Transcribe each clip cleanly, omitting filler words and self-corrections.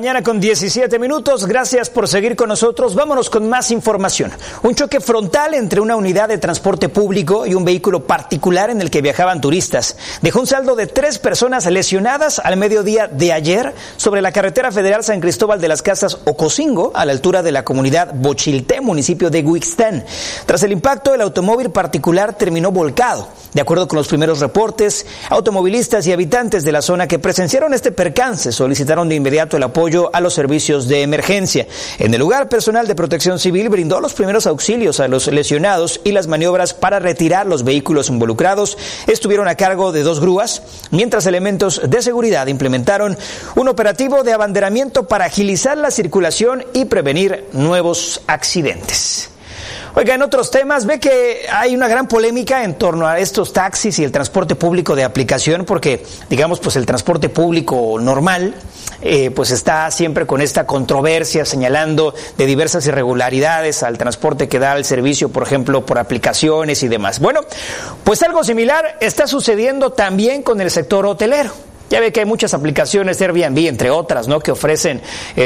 mañana con 17 minutos. Gracias por seguir con nosotros. Vámonos con más información. Un choque frontal entre una unidad de transporte público y un vehículo particular en el que viajaban turistas dejó un saldo de 3 personas lesionadas al mediodía de ayer sobre la carretera federal San Cristóbal de las Casas Ocosingo, a la altura de la comunidad Bochilté, municipio de Huixtán. Tras el impacto, el automóvil particular terminó volcado. De acuerdo con los primeros reportes, automovilistas y habitantes de la zona que presenciaron este percance solicitaron de inmediato el apoyo a los servicios de emergencia. En el lugar, personal de Protección Civil brindó los primeros auxilios a los lesionados y las maniobras para retirar los vehículos involucrados estuvieron a cargo de 2 grúas, mientras elementos de seguridad implementaron un operativo de abanderamiento para agilizar la circulación y prevenir nuevos accidentes. Oiga, en otros temas, ve que hay una gran polémica en torno a estos taxis y el transporte público de aplicación, porque, digamos, pues el transporte público normal, pues está siempre con esta controversia señalando de diversas irregularidades al transporte que da el servicio, por ejemplo, por aplicaciones y demás. Bueno, pues algo similar está sucediendo también con el sector hotelero. Ya ve que hay muchas aplicaciones de Airbnb, entre otras, ¿no?, que ofrecen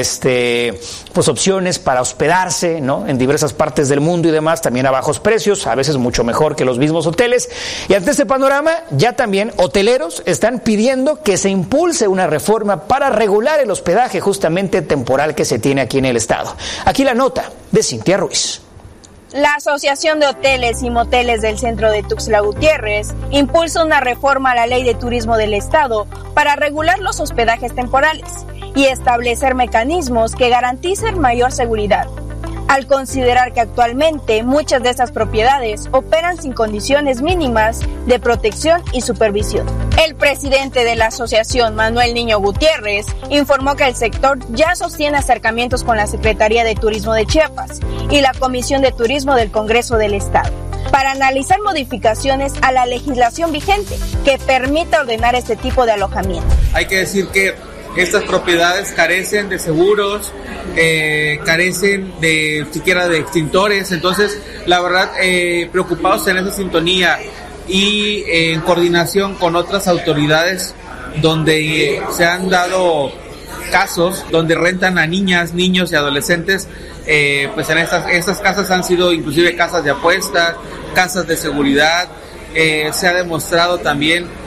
pues opciones para hospedarse, ¿no?, en diversas partes del mundo y demás, también a bajos precios, a veces mucho mejor que los mismos hoteles. Y ante este panorama, ya también hoteleros están pidiendo que se impulse una reforma para regular el hospedaje justamente temporal que se tiene aquí en el estado. Aquí la nota de Cintia Ruiz. La Asociación de Hoteles y Moteles del Centro de Tuxtla Gutiérrez impulsa una reforma a la Ley de Turismo del Estado para regular los hospedajes temporales y establecer mecanismos que garanticen mayor seguridad, al considerar que actualmente muchas de estas propiedades operan sin condiciones mínimas de protección y supervisión. El presidente de la asociación, Manuel Niño Gutiérrez, informó que el sector ya sostiene acercamientos con la Secretaría de Turismo de Chiapas y la Comisión de Turismo del Congreso del Estado para analizar modificaciones a la legislación vigente que permita ordenar este tipo de alojamiento. Hay que decir que estas propiedades carecen de seguros, carecen de siquiera de extintores, entonces la verdad preocupados en esa sintonía y en coordinación con otras autoridades donde se han dado casos donde rentan a niñas, niños y adolescentes, pues en estas casas han sido inclusive casas de apuestas, casas de seguridad. Se ha demostrado también